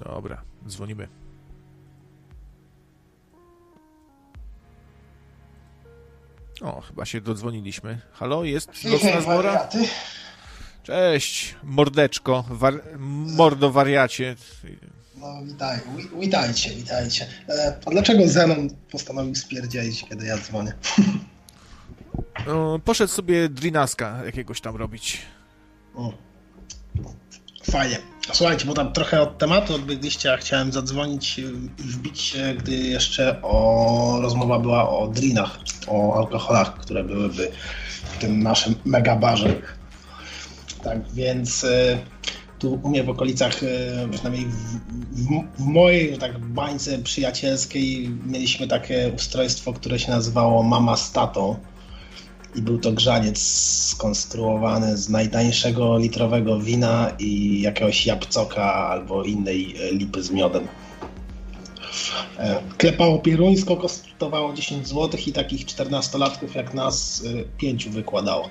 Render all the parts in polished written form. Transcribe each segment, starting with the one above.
Dobra, dzwonimy. O, chyba się dodzwoniliśmy. Halo, jest nocna zmora? Cześć, mordeczko, mordo wariacie. No witajcie. A dlaczego Zenon postanowił spierdzielić, kiedy ja dzwonię? Poszedł sobie Drinaska jakiegoś tam robić. Fajnie. Słuchajcie, bo tam trochę od tematu odbiegliście, a chciałem zadzwonić i wbić się, gdy jeszcze rozmowa była o drinach, o alkoholach, które byłyby w tym naszym megabarze. Tak więc tu u mnie w okolicach, przynajmniej w mojej tak bańce przyjacielskiej mieliśmy takie ustrojstwo, które się nazywało Mama z tatą. I był to grzaniec skonstruowany z najtańszego litrowego wina i jakiegoś jabłcoka albo innej lipy z miodem. Klepało pieruńsko, kosztowało 10 zł i takich 14-latków jak nas 5 wykładało.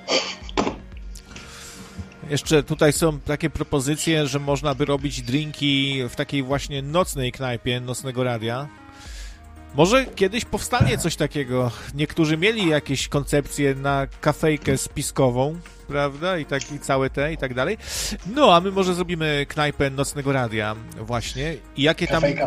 Jeszcze tutaj są takie propozycje, że można by robić drinki w takiej właśnie nocnej knajpie, nocnego radia. Może kiedyś powstanie coś takiego. Niektórzy mieli jakieś koncepcje na kafejkę spiskową, prawda? I całe te i tak dalej. No, a my może zrobimy knajpę nocnego radia właśnie. I jakie tam... Kafejka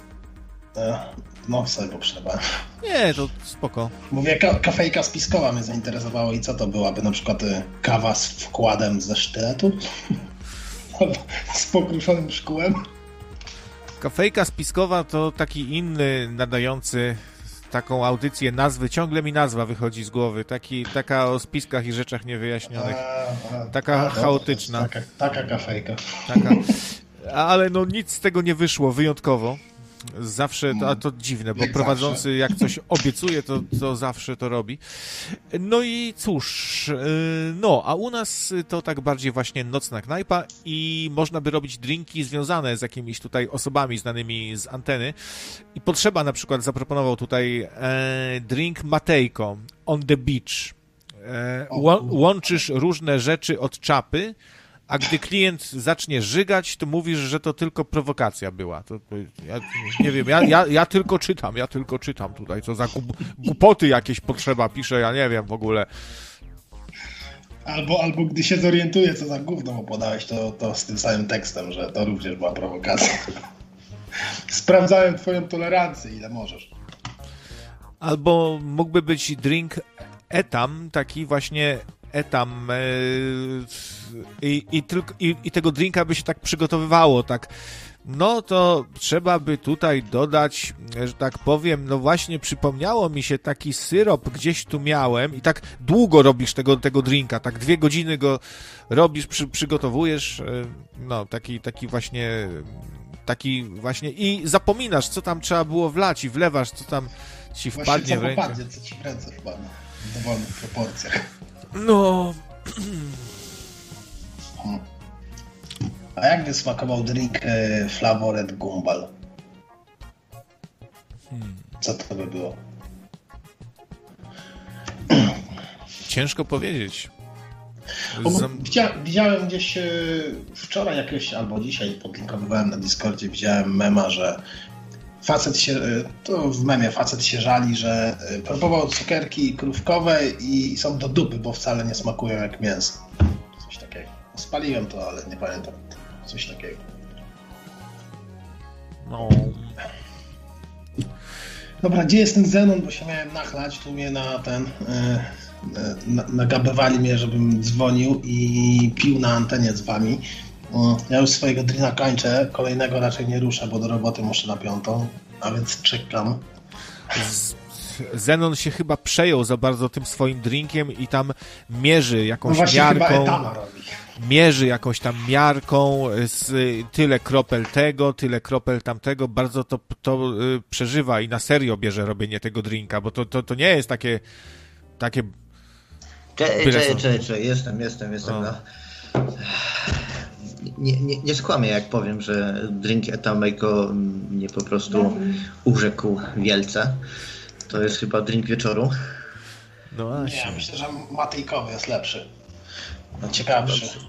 No, sobie poprzebałem. Nie, to spoko. Mówię, kafejka spiskowa mnie zainteresowało i co to byłaby? Na przykład kawa z wkładem ze sztyletu? Albo z pokruszonym szkłem? Kafejka spiskowa to taki inny nadający taką audycję nazwy. Ciągle mi nazwa wychodzi z głowy. Taka o spiskach i rzeczach niewyjaśnionych. Taka chaotyczna. Taka kafejka. Ale no nic z tego nie wyszło wyjątkowo. Zawsze, a to dziwne, bo prowadzący jak coś obiecuje, to zawsze to robi. No i cóż, a u nas to tak bardziej właśnie nocna knajpa i można by robić drinki związane z jakimiś tutaj osobami znanymi z anteny. I Potrzeba na przykład zaproponował tutaj drink Matejko on the beach. Łączysz różne rzeczy od czapy, a gdy klient zacznie żygać, to mówisz, że to tylko prowokacja była. Ja nie wiem, ja tylko czytam tutaj, co za głupoty jakieś Potrzeba pisze, ja nie wiem w ogóle. Albo gdy się zorientuje, co za gówno mu podałeś, to z tym samym tekstem, że to również była prowokacja. Sprawdzałem twoją tolerancję, ile możesz. Albo mógłby być drink etam, taki właśnie etam i tego drinka by się tak przygotowywało, tak. No to trzeba by tutaj dodać, że tak powiem, no właśnie przypomniało mi się taki syrop, gdzieś tu miałem i tak długo robisz tego drinka, tak 2 godziny go robisz, przygotowujesz, no taki właśnie i zapominasz, co tam trzeba było wlać i wlewasz, co tam ci wpadnie w rękę. Co ci w ręce wpadnie w dowolnych proporcjach. No. A jak by smakował drink Flavored Gumball? Co to by było? Ciężko powiedzieć. Widziałem gdzieś wczoraj jakieś, albo dzisiaj podlinkowywałem na Discordzie, widziałem mema, że facet się żali, że próbował cukierki krówkowe i są do dupy, bo wcale nie smakują jak mięso. Coś takiego. Spaliłem to, ale nie pamiętam. Coś takiego. No. Dobra, gdzie jest ten Zenon, bo się miałem nachlać, tu mnie nagabywali mnie, żebym dzwonił i pił na antenie z wami. Ja już swojego drina kończę, kolejnego raczej nie ruszę, bo do roboty muszę na 5, a więc czekam. Zenon się chyba przejął za bardzo tym swoim drinkiem i tam mierzy jakąś miarką. Chyba etama robi. Mierzy jakąś tam miarką, tyle kropel tego, tyle kropel tamtego, bardzo to przeżywa i na serio bierze robienie tego drinka, bo to nie jest takie... Cześć, jestem. No. Nie skłamię, jak powiem, że drink Etamejko mnie po prostu urzekł wielce. To jest chyba drink wieczoru. No właśnie. Nie, myślę, że Matejkowy jest lepszy. Ciekawszy.